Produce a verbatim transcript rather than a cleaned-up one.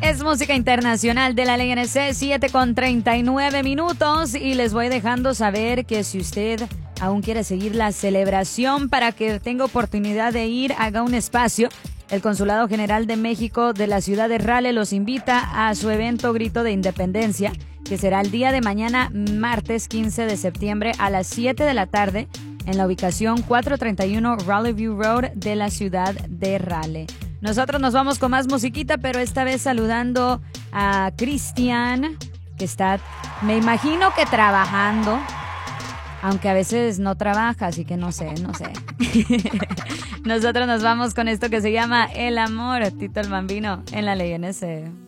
Es música internacional de la L N C, siete con treinta y nueve minutos, y les voy dejando saber que si usted aún quiere seguir la celebración para que tenga oportunidad de ir, haga un espacio. El Consulado General de México de la ciudad de Raleigh los invita a su evento Grito de Independencia, que será el día de mañana, martes quince de septiembre a las siete de la tarde, en la ubicación cuatrocientos treinta y uno Raleigh View Road de la ciudad de Raleigh. Nosotros nos vamos con más musiquita, pero esta vez saludando a Cristian, que está, me imagino que trabajando, aunque a veces no trabaja, así que no sé, no sé. Nosotros nos vamos con esto que se llama El Amor, Tito el Bambino, en la L N C.